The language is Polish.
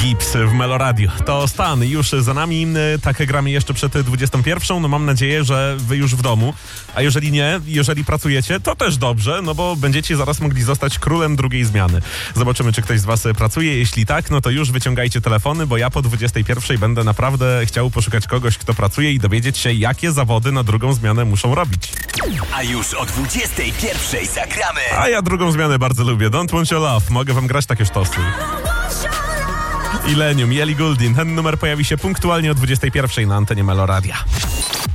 Gibbs w Meloradio. To stan już za nami, tak gramy jeszcze przed 21. No mam nadzieję, że wy już w domu, a jeżeli nie, jeżeli pracujecie, to też dobrze, no bo będziecie zaraz mogli zostać królem drugiej zmiany. Zobaczymy, czy ktoś z was pracuje. Jeśli tak, no to już wyciągajcie telefony, bo ja po 21 będę naprawdę chciał poszukać kogoś, kto pracuje i dowiedzieć się, jakie zawody na drugą zmianę muszą robić. A już o 21 zagramy. A ja drugą zmianę bardzo lubię. Don't Want Your Love. Mogę wam grać takie sztosy. Illenium, Ellie Goulding. Ten numer pojawi się punktualnie o 21 na antenie Meloradia.